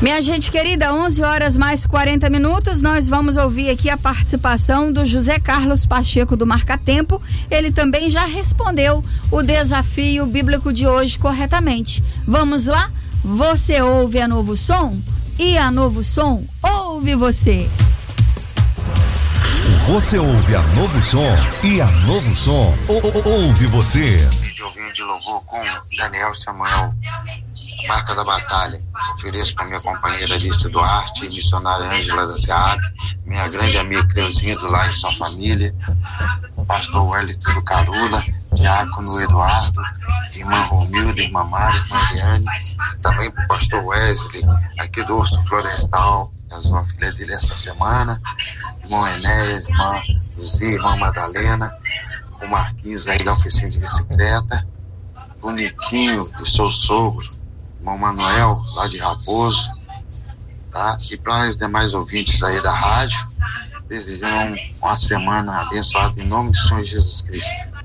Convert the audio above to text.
Minha gente querida, 11 horas mais 40 minutos, nós vamos ouvir aqui a participação do José Carlos Pacheco do Marca Tempo. Ele também já respondeu o desafio bíblico de hoje corretamente. Vamos lá? Você ouve a Novo Som e a Novo Som ouve você. Você ouve a Novo Som e a Novo Som ouve você. Vídeo ouvinte de louvor com Daniel Samuel, Marca da Batalha. Ofereço para minha companheira Alice Duarte, missionária Ângela da Seab, minha grande amiga Creuzinha do Lar de Sua Família, pastor Wellington do Carula, diácono Eduardo, irmã Romilda, irmã Mária, irmã Eliane, também para o pastor Wesley, aqui do Urso Florestal, uma filha dele essa semana, irmão Enéas, irmã Luzia, irmã Madalena, o Marquinhos aí da oficina de bicicleta, o Niquinho, do seu sogro, irmão Manuel, lá de Raposo, tá? E para os demais ouvintes aí da rádio, desejando uma semana abençoada em nome do Senhor Jesus Cristo.